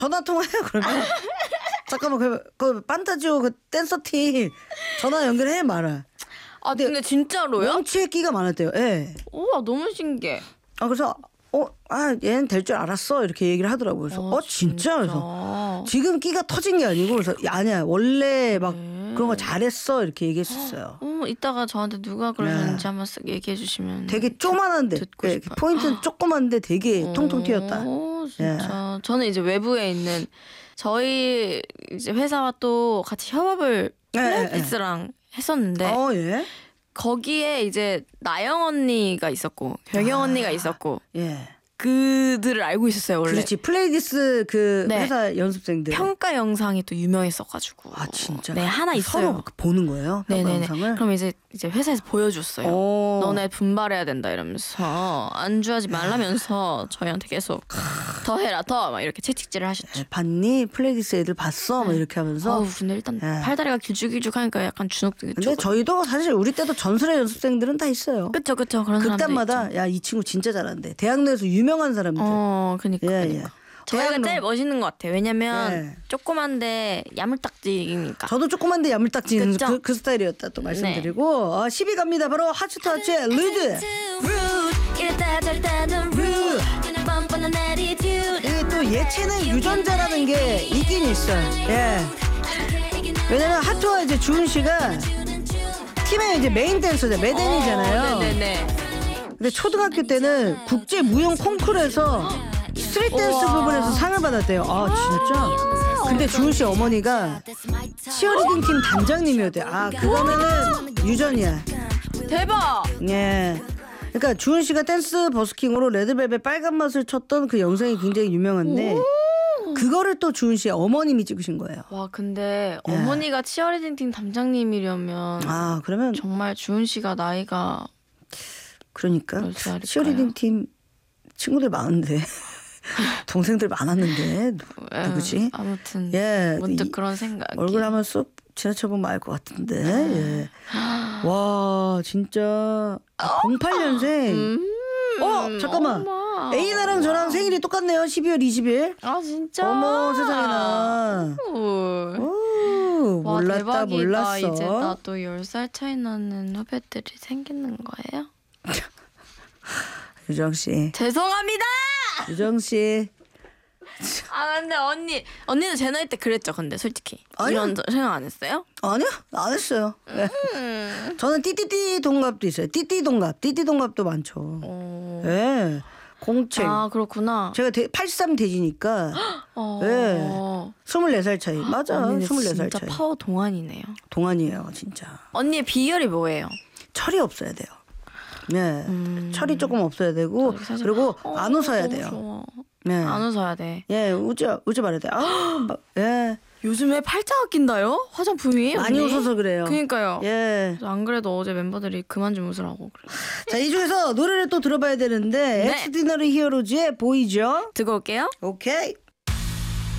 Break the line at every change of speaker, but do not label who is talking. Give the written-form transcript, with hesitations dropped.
전화 통화해요 그러면. 잠깐만 그 판타지오 그 댄서팀 전화 연결해 말아.
아 근데 진짜로요?
명치에 끼가 많았대요. 예.
우와 너무 신기해.
그래서 얘는 될 줄 알았어 이렇게 얘기를 하더라고요. 그래서 진짜? 그래서 지금 끼가 터진 게 아니고 그래서 아니야 원래 막 그런 거 잘했어 이렇게 얘기했었어요.
이따가 저한테 누가 그러셨는지 한번 쓱 얘기해 주시면.
되게 쪼만한데 포인트는 조그만데 되게 통통 튀었다.
진짜. 저는 이제 외부에 있는 저희 이제 회사와 또 같이 협업을 플레이스랑 했었는데
예.
거기에 이제 나영 언니가 있었고 별경 언니가 있었고
예.
그들을 알고 있었어요 원래.
그렇지 플레이디스 그 회사 연습생들
평가 영상이 또 유명했어가지고.
진짜.
네 하나 있어요.
서로 보는 거예요?
네네네.
영상을?
그럼 이제 회사에서 보여줬어요. 너네 분발해야 된다 이러면서 안주하지 말라면서 저희한테 계속 더 해라 더 막 이렇게 채찍질을 하셨죠.
봤니? 플레이디스 애들 봤어? 막 이렇게 하면서.
근데 일단 팔다리가 길쭉길쭉하니까 약간 주눅.
근데 저희도 사실 우리 때도 전설의 연습생들은 다 있어요.
그쵸 그런
극단마다 야 이 친구 진짜 잘하는데 대학 내에서 유명한 사람들.
그러니까. 저희가 제일 멋있는 것 같아요. 왜냐면 조그만데 야물딱지니까.
저도 조그만데 야물딱지는 그 스타일이었다 또 말씀드리고 10위 갑니다. 바로 하츠터치의 루드. 이게 또 예체능 유전자라는 게 있긴 있어요. 왜냐면 하트와 이제 주은 씨가 팀의 이제 메인 댄서죠. 메댄이잖아요. 근데 초등학교 때는 국제 무용 콩쿠르에서 스트릿 댄스 부분에서 상을 받았대요. 진짜? 근데 주은 씨 어머니가 치어리딩 팀 단장님이었대요. 그거면은 유전이야.
대박!
예. 그러니까 주은 씨가 댄스 버스킹으로 레드벨벳 빨간 맛을 쳤던 그 영상이 굉장히 유명한데 그거를 또 주은 씨의 어머님이 찍으신 거예요.
와 근데 어머니가 치어리딩 팀 단장님이려면
그러면
정말 주은 씨가 나이가
그러니까 치어리딩 팀 친구들 많은데 동생들 많았는데 누구지?
아무튼
예,
문득 그런 생각이.
얼굴 한번 쏙 지나쳐보면 알 것 같은데. 와 진짜 08년생. 잠깐만. 에이나랑 저랑 생일이 똑같네요. 12월 20일.
진짜?
어머 세상에나. 몰랐다
대박이다.
몰랐어.
이제 나도 10살 차이 나는 후배들이 생기는 거예요?
유정 씨.
죄송합니다.
유정 씨.
근데 언니는 제 나이 때 그랬죠. 근데 솔직히 이런 생각 안 했어요?
아니요 안 했어요. 저는 띠띠띠 동갑도 있어요. 띠띠 동갑도 많죠. 예. 공책.
그렇구나.
제가 83 돼지니까. 24살 차이. 맞아. 24살
진짜
차이.
파워 동안이네요.
동안이에요, 진짜.
언니의 비결이 뭐예요?
철이 없어야 돼요. 네. 철이 조금 없어야 되고 그리고 안 웃어야 돼요.
좋아.
네.
안 웃어야 돼.
웃지 말아야 돼. 예.
요즘에 팔자가 낀다요? 화장품이?
많이
언니?
웃어서 그래요.
그러니까요.
예.
안 그래도 어제 멤버들이 그만 좀 웃으라고 그래.
자, 이 중에서 노래를 또 들어봐야 되는데 엑스디너리 히어로즈의 보이죠?
듣고 올게요.
오케이.